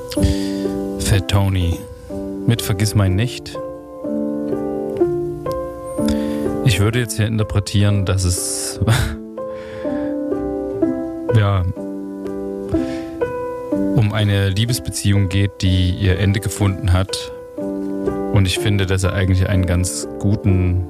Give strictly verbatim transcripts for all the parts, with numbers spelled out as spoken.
Fat Tony mit Vergiss mein nicht. Ich würde jetzt hier interpretieren, dass es ja um eine Liebesbeziehung geht, die ihr Ende gefunden hat. Und ich finde, dass er eigentlich einen ganz guten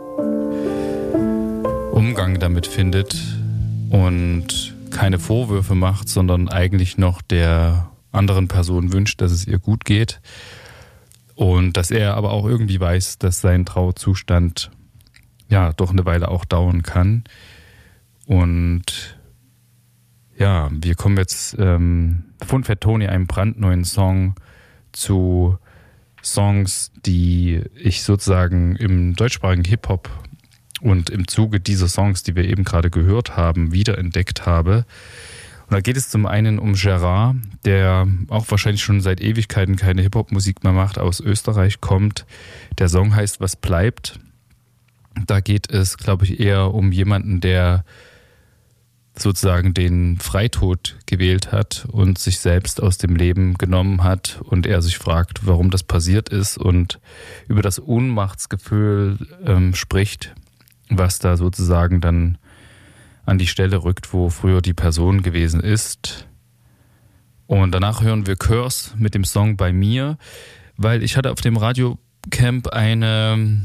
Umgang damit findet und keine Vorwürfe macht, sondern eigentlich noch der anderen Person wünscht, dass es ihr gut geht. Und dass er aber auch irgendwie weiß, dass sein Trauerzustand ja doch eine Weile auch dauern kann. Und ja, wir kommen jetzt ähm, von Fat Tony, einem brandneuen Song, zu Songs, die ich sozusagen im deutschsprachigen Hip-Hop und im Zuge dieser Songs, die wir eben gerade gehört haben, wiederentdeckt habe. Und da geht es zum einen um Gerard, der auch wahrscheinlich schon seit Ewigkeiten keine Hip-Hop-Musik mehr macht, aus Österreich kommt. Der Song heißt Was bleibt? Da geht es, glaube ich, eher um jemanden, der sozusagen den Freitod gewählt hat und sich selbst aus dem Leben genommen hat und er sich fragt, warum das passiert ist und über das Ohnmachtsgefühl ähm, spricht, was da sozusagen dann an die Stelle rückt, wo früher die Person gewesen ist. Und danach hören wir Curse mit dem Song Bei mir, weil ich hatte auf dem Radiocamp eine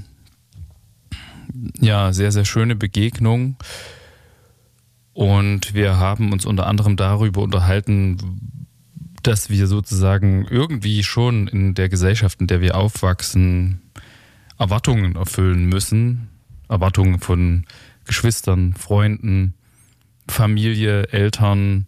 ja, sehr, sehr schöne Begegnung. Und wir haben uns unter anderem darüber unterhalten, dass wir sozusagen irgendwie schon in der Gesellschaft, in der wir aufwachsen, Erwartungen erfüllen müssen. Erwartungen von Geschwistern, Freunden, Familie, Eltern,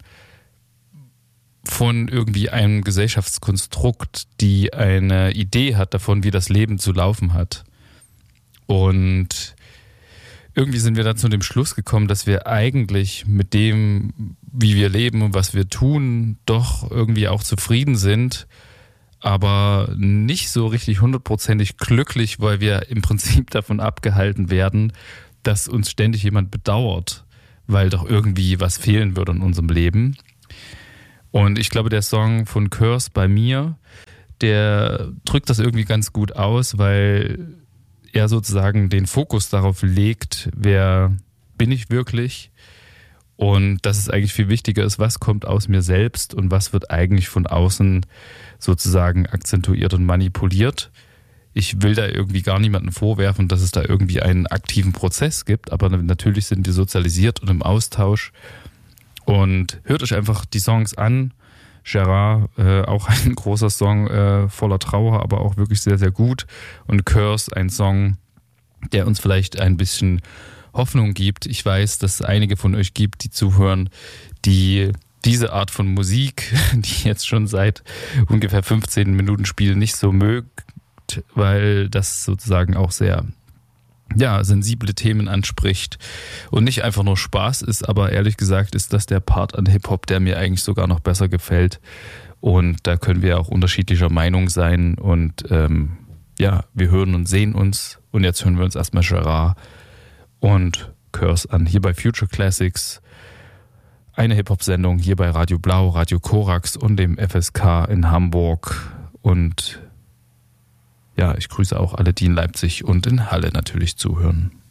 von irgendwie einem Gesellschaftskonstrukt, die eine Idee hat davon, wie das Leben zu laufen hat. Und irgendwie sind wir dann zu dem Schluss gekommen, dass wir eigentlich mit dem, wie wir leben und was wir tun, doch irgendwie auch zufrieden sind, aber nicht so richtig hundertprozentig glücklich, weil wir im Prinzip davon abgehalten werden, dass uns ständig jemand bedauert, weil doch irgendwie was fehlen würde in unserem Leben. Und ich glaube, der Song von Curse Bei mir, der drückt das irgendwie ganz gut aus, weil er sozusagen den Fokus darauf legt, wer bin ich wirklich und dass es eigentlich viel wichtiger ist, was kommt aus mir selbst und was wird eigentlich von außen sozusagen akzentuiert und manipuliert. Ich will da irgendwie gar niemandem vorwerfen, dass es da irgendwie einen aktiven Prozess gibt, aber natürlich sind wir sozialisiert und im Austausch. Und hört euch einfach die Songs an. Gerard, äh, auch ein großer Song äh, voller Trauer, aber auch wirklich sehr, sehr gut. Und Curse, ein Song, der uns vielleicht ein bisschen Hoffnung gibt. Ich weiß, dass es einige von euch gibt, die zuhören, die diese Art von Musik, die jetzt schon seit ungefähr fünfzehn Minuten spielen, nicht so mögt, weil das sozusagen auch sehr ja, sensible Themen anspricht und nicht einfach nur Spaß ist, aber ehrlich gesagt ist das der Part an Hip-Hop, der mir eigentlich sogar noch besser gefällt und da können wir auch unterschiedlicher Meinung sein und ähm, ja, wir hören und sehen uns und jetzt hören wir uns erstmal Gerard und Curse an, hier bei Future Classics, eine Hip-Hop-Sendung hier bei Radio Blau, Radio Korax und dem F S K in Hamburg und ja, ich grüße auch alle, die in Leipzig und in Halle natürlich zuhören.